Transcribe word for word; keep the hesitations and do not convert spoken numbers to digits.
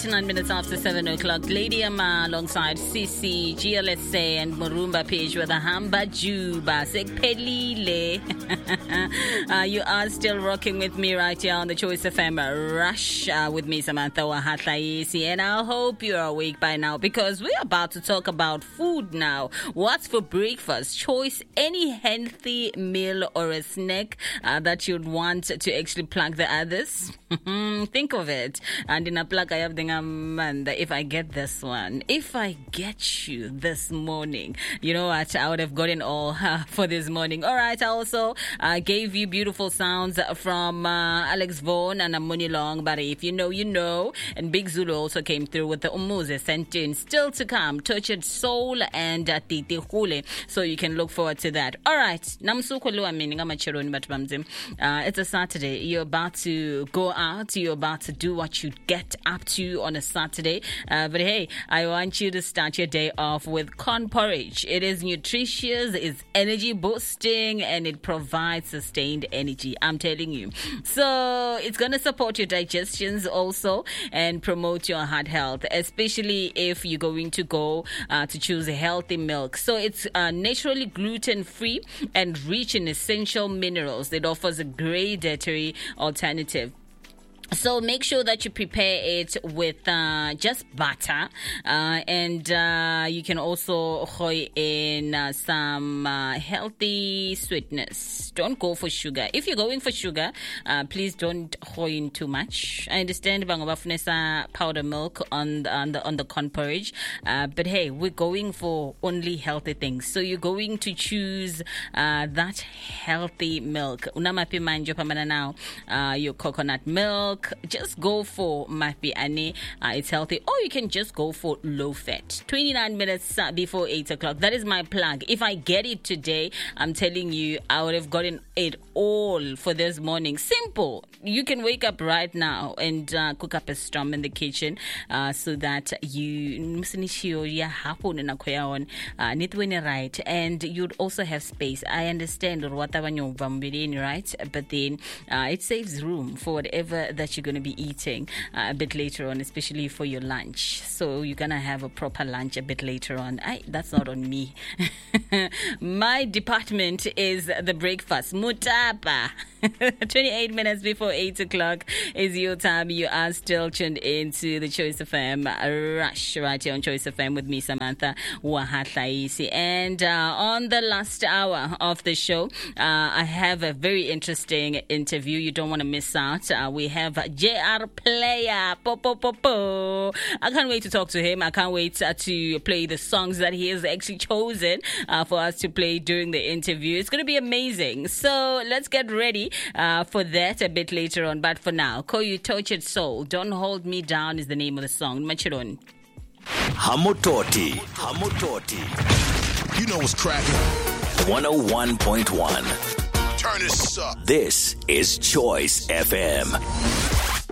twenty-nine minutes after seven o'clock. Lady Ama alongside Sisi, G L S A, and Murumba Page with a Hamba Juba. Sekpelile. uh, you are still rocking with me right here on the Choice F M Rush uh, with me, Samantha Wahatlaisi. And I hope you're awake by now because we're about to talk about food now. What's for breakfast? Choice any healthy meal or a snack uh, that you'd want to actually plug the others. Think of it. And in a plug, I have the Amanda. If I get this one, if I get you this morning, you know what? I would have gotten all uh, for this morning. All right. I also uh, gave you beautiful sounds from uh, Alex Vaughan and Amuni Long. But if you know, you know. And Big Zulu also came through with the Umuze sent in. Still to come, Tortured Soul and uh, Titi Hule. So you can look forward to that. All right. Namsuko Lua meaning I'm a Chironi Batbamzim. It's a Saturday. You're about to go out. You're about to do what you get up to on a Saturday. Uh, but hey, I want you to start your day off with corn porridge. It is nutritious, it's energy boosting, and it provides sustained energy. I'm telling you. So it's going to support your digestions also and promote your heart health, especially if you're going to go uh, to choose a healthy milk. So it's uh, naturally gluten-free and rich in essential minerals. It offers a great dietary alternative. So make sure that you prepare it with uh, just butter, uh, and uh, you can also throw in uh, some uh, healthy sweetness. Don't go for sugar. If you're going for sugar, uh, please don't throw in too much. I understand bangabafnesa powder milk on the, on the on the corn porridge, uh, but hey, we're going for only healthy things. So you're going to choose uh, that healthy milk. Unamapi manjo pamana now, uh, your coconut milk. Just go for mafi ane. Uh, it's healthy. Or you can just go for low fat. twenty-nine minutes before eight o'clock. That is my plug. If I get it today, I'm telling you, I would have gotten it all for this morning. Simple. You can wake up right now and uh, cook up a storm in the kitchen uh, so that you uh, right, and you'd also have space. I understand right, but then uh, it saves room for whatever that you're going to be eating uh, a bit later on, especially for your lunch. So you're going to have a proper lunch a bit later on. I, that's not on me. My department is the breakfast. Mutapa. twenty-eight minutes before eight o'clock is your time. You are still tuned into the Choice F M Rush right here on Choice F M with me, Samantha Wahatlaisi. And uh, on the last hour of the show, uh, I have a very interesting interview. You don't want to miss out. Uh, we have J R Player. Po, po, po, po. I can't wait to talk to him. I can't wait uh, to play the songs that he has actually chosen uh, for us to play during the interview. It's going to be amazing. So let's get ready uh, for that a bit later on. But for now, Koyu Tortured Soul, Don't Hold Me Down is the name of the song. Machiron. Hamototi. Hamototi. You know what's cracking. one oh one point one. Turn this up. This is Choice F M.